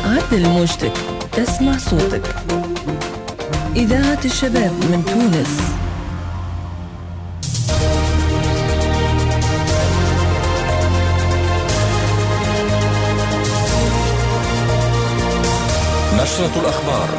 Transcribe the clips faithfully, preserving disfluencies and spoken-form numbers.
عدل موجتك، اسمع صوتك. إذاعة الشباب من تونس. نشرة الأخبار.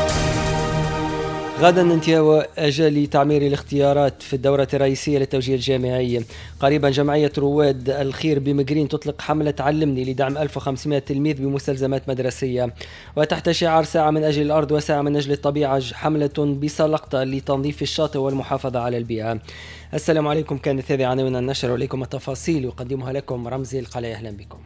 غدا انتهاء أجل تعمير الاختيارات في الدورة الرئيسية للتوجيه الجامعي. قريبا جمعية رواد الخير بمقرين تطلق حملة علمني لدعم ألف وخمسمائة تلميذ بمستلزمات مدرسية، وتحت شعار ساعة من أجل الأرض وساعة من أجل الطبيعة حملة بسلقطة لتنظيف الشاطئ والمحافظة على البيئة. السلام عليكم، كانت هذه عناوين النشر وليكم التفاصيل يقدمها لكم رمزي القلعي. أهلا بكم.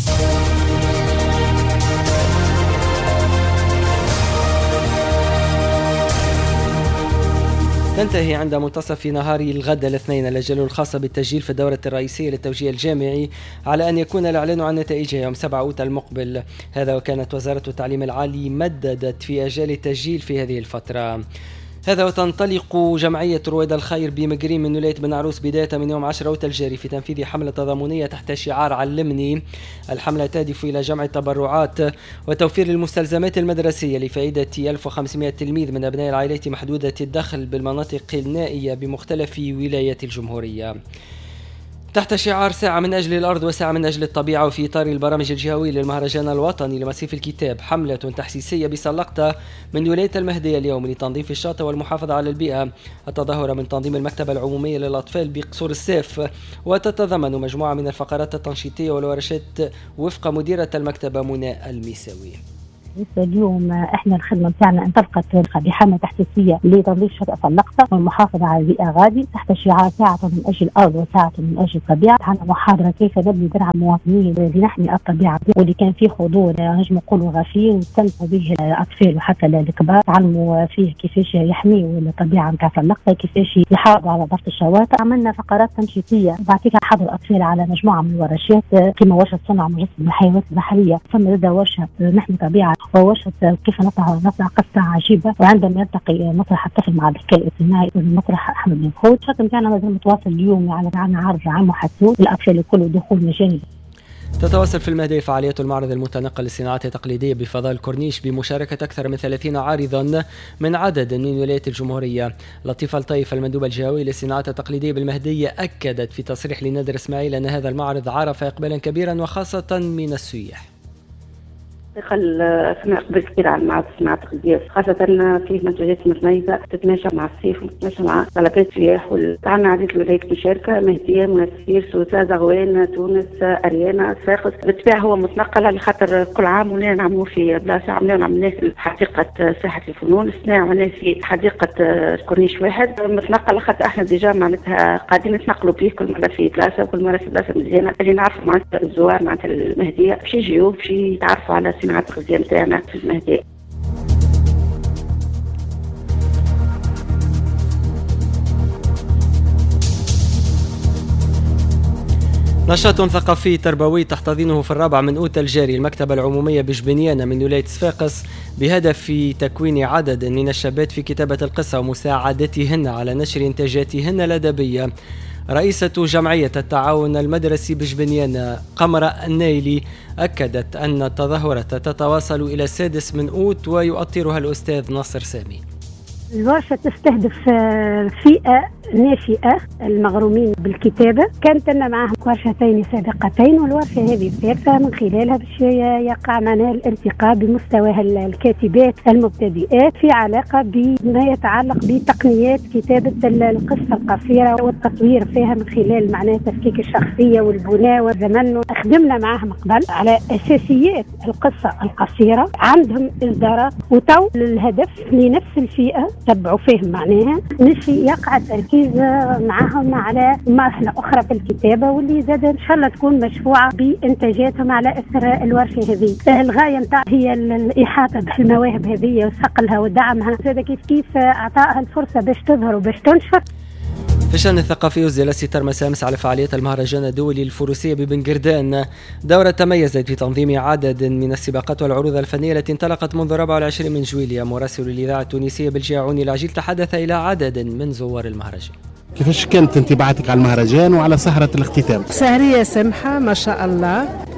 تنتهي عند منتصف نهار الغد الاثنين الأجل الخاصة بالتسجيل في الدورة الرئيسية للتوجيه الجامعي، على أن يكون الإعلان عن نتائجها يوم سبعة أوت المقبل. هذا وكانت وزارة التعليم العالي مددت في أجال التسجيل في هذه الفترة. هذا وتنطلق جمعية رواد الخير بمقرين من ولاية بن عروس بداية من يوم عشرة أوت الجاري في تنفيذ حملة تضامنية تحت شعار علمني. الحملة تهدف إلى جمع التبرعات وتوفير المستلزمات المدرسية لفائدة ألف وخمسمائة تلميذ من أبناء العائلات محدودة الدخل بالمناطق النائية بمختلف ولايات الجمهورية، تحت شعار ساعة من أجل الأرض وساعة من أجل الطبيعة. وفي إطار البرامج الجهوية للمهرجان الوطني لمصيف الكتاب، حملة تحسيسية بسلقطة من ولاية المهدية اليوم لتنظيف الشاطئ والمحافظة على البيئة، التظاهرة من تنظيم المكتبة العمومية للأطفال بقصور السيف، وتتضمن مجموعة من الفقرات التنشيطية والورشات وفق مديرة المكتبة منى الميساوي. اليوم احنا الخدمه بتاعنا انطلقت بحمله تحسيسيه لتنظيف شاطئ سلقطه والمحافظه على البيئه غادي، تحت شعار ساعه من اجل الارض وساعه من اجل الطبيعه. عندنا محاضره كيف نبني درع المواطنين لنحمي الطبيعه، واللي كان فيه حضور نجم نقولوا غفير واستمتعوا به الاطفال وحتى الكبار، تعلموا فيه كيفاش يحميوا الطبيعه نتاع سلقطه، كيفاش يحافظوا على ضبط الشواطئ. عملنا فقرات تنشيطيه بعطيك حضر الاطفال على مجموعه من الورشات كما ورشه صنع مجسم الحيوانات البحريه، ثم لدى ورشه نحمي طبيعه، وورشة كيف نطلع نطلع قصة عجيبة، وعندما يلتقي مسرح الطفل مع الذكاء الاصطناعي المسرح أحمد بن خود. الشكل كان مازال متواصل اليوم على عرض عام وحسون الأطفال الكل دخول مجاني. تتواصل في المهدية فعاليات المعرض المتنقل للصناعات التقليدية بفضاء الكورنيش بمشاركة أكثر من ثلاثين عارضا من عدد من ولايات الجمهورية. لطيفة الطيف المندوبة الجهوية للصناعات التقليدية بالمهدية أكدت في تصريح لنادر إسماعيل أن هذا المعرض عرف إقبالا كبيرا وخاصة من السياح. دخل سمع إقبال كبير على المعرض الصناعة التقليدية، خاصة فيه منتجات متميزة تتماشى مع الصيف وتتماشى مع طلبات السياح. وعندنا عديد الولايات مشاركة: مهدية، منسير، سوسة، زغوان، تونس، أريانا، صفاقس. بالطبع هو متنقل على خاطر كل عام ولينا نعملوا في بلاصة. عملنا عملناه في حديقة ساحة الفنون، السنة عملناه في حديقة الكورنيش واحد. متنقل على خاطر احنا ديجا معناتها قاعدين نتنقلوا به كل مرة في بلاصة، وكل مرة في بلاصة مزيانة اللي نعرفوا معناتها الزوار معناتها المهدية باش يجيو باش يتعرفوا على صناعة الغذاء نتاعنا في المهدية. نشاط ثقافي تربوي تحتضنه في الرابع من أوت الجاري المكتبة العمومية بجبنيانة من ولاية صفاقس بهدف تكوين عدد من الشابات في كتابة القصة ومساعدتهن على نشر إنتاجاتهن الأدبية. رئيسة جمعية التعاون المدرسي بجبنيانة قمر النايلي أكدت أن التظاهرة تتواصل إلى السادس من أوت ويؤطرها الأستاذ ناصر سامي. الورشة تستهدف فئة ناشئة المغرومين بالكتابة. كانت لنا معهم ورشتين سابقتين، والورشة هذه الثالثة من خلالها باش يقع معنا الالتقاء بمستوى الكاتبات المبتدئات في علاقة بما يتعلق بتقنيات كتابة القصة القصيرة والتطوير فيها من خلال معناها تفكيك الشخصية والبناء والزمن. خدمنا معهم قبل على أساسيات القصة القصيرة، عندهم إصدارات، وتو الهدف لنفس الفئة تبعوا فيهم معناها مش يقع التركيز معهم على مرحلة أخرى في الكتابة، واللي زاد إن شاء الله تكون مشفوعة بإنتاجاتهم على أثر الورشة هذه. الغاية نتاع هي الإحاطة بالمواهب هذه وصقلها ودعمها، زاد كيف كيف أعطائها الفرصة باش تظهر وباش تنشر. في الشأن الثقافي أزيل ستار مسامس على فعاليات المهرجان الدولي الفروسية ببنجردان، دورة تميزت في تنظيم عدد من السباقات والعروض الفنية التي انطلقت منذ أربعة وعشرين من جويلية. مراسل الإذاعة التونسية بالجيع عوني العجيل تحدث إلى عدد من زوار المهرجان. كيفاش كانت انطباعاتك على المهرجان وعلى سهرة الاختتام؟ سهرية سمحة ما شاء الله،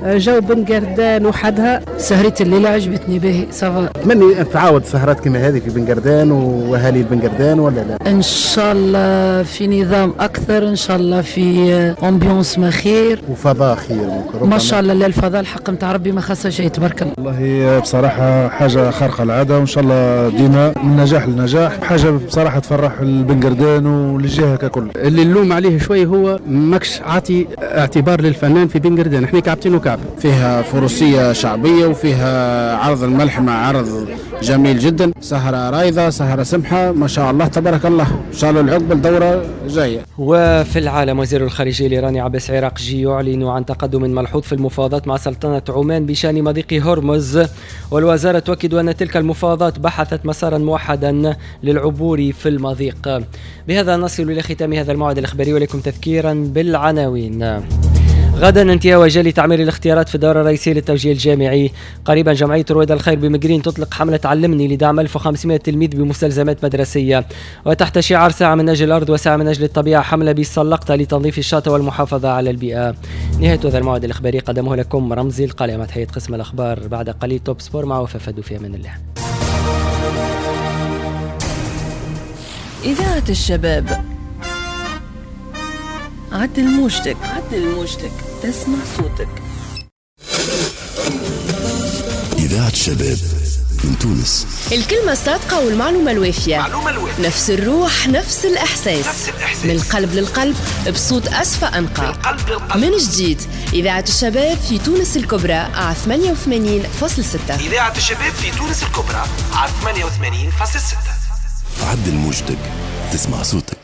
جو بنقردان وحدها. سهرة الليلة عجبتني باهي صافا. أتمنى تعاود سهرات كما هذه في بنقردان وأهالي بنقردان ولا لا؟ إن شاء الله في نظام أكثر، إن شاء الله في أمبيونس ما خير وفضاء خير ما شاء الله. لا الفضاء الحق متاع ربي ما خاصه شيء تبارك الله. والله بصراحة حاجة خارقة العادة، وإن شاء الله ديما من نجاح لنجاح. حاجة بصراحة تفرح البنقردان والجهة ككل. اللي نلوم عليه شوي هو ماكش عاطي اعتبار للفنان في بنقردان، احنا كعبتين وكعب. فيها فروسية شعبية وفيها عرض الملحمة، عرض جميل جدا، سهرة رايضة، سهرة سمحة ما شاء الله تبارك الله. إن شاء الله العقبة الدورة جاية. وفي العالم وزير الخارجية الإيراني عباس عراقجي يعلن عن تقدم ملحوظ في المفاوضات مع سلطنة عمان بشأن مضيق هرمز، والوزارة تؤكد أن تلك المفاوضات بحثت مسارا موحدا للعبور في المضيق. بهذا نصل إلى ختام هذا الموعد الإخباري، ولكم تذكيرا بالعناوين. غدا انتهاء وجال تعمير الاختيارات في الدورة الرئيسية للتوجيه الجامعي. قريبا جمعية رويدا الخير بمقرين تطلق حملة علمني لدعم ألف وخمسمائة تلميذ بمستلزمات مدرسية. وتحت شعار ساعة من أجل الأرض وساعة من أجل الطبيعة، حملة بسلقطة لتنظيف الشاطئ والمحافظة على البيئة. نهاية هذا الموعد الإخباري قدمه لكم رمزي القلعي مع تحية قسم الأخبار. بعد قليل توب سبور مع وفاء فدو، في أمان الله. إذاعة الشباب، عدل موجتك عدل موجتك تسمع صوتك. إذاعة الشباب من تونس. الكلمة الصادقة والمعلومة الوافية، معلومة الوافية. نفس الروح نفس الإحساس. نفس الإحساس، من القلب للقلب بصوت أصفى أنقى. من القلب للقلب. من جديد إذاعة الشباب في تونس الكبرى على ثمانية وثمانين فاصلة ستة. إذاعة الشباب في تونس الكبرى على ثمانية وثمانين فاصلة ستة. عدل موجتك تسمع صوتك.